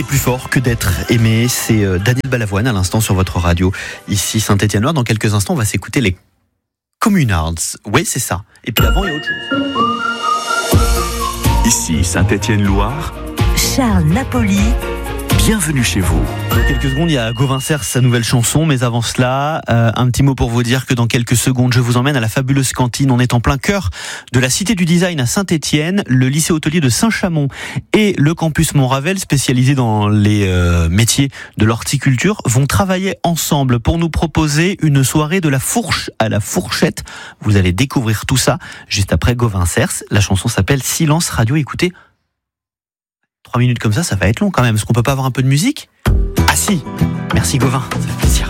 Plus fort que d'être aimé, c'est Daniel Balavoine à l'instant sur votre radio, ici Saint-Étienne-Loire. Dans quelques instants, on va s'écouter les Communards. Oui, c'est ça. Et puis avant, il y a autre chose. Ici Saint-Étienne-Loire, Charles Napoli. bienvenue chez vous. Dans quelques secondes, il y a Gauvin Cerce, sa nouvelle chanson. Mais avant cela, un petit mot pour vous dire que dans quelques secondes, je vous emmène à la fabuleuse cantine. On est en plein cœur de la Cité du Design à Saint-Étienne. Le lycée hôtelier de Saint-Chamond et le campus Montravel, spécialisé dans les métiers de l'horticulture, vont travailler ensemble pour nous proposer une soirée de la fourche à la fourchette. Vous allez découvrir tout ça juste après Gauvin Cerce. La chanson s'appelle Silence Radio. Écoutez, 3 minutes comme ça va être long quand même. Est-ce qu'on peut pas avoir un peu de musique ? Ah si, merci Gauvin.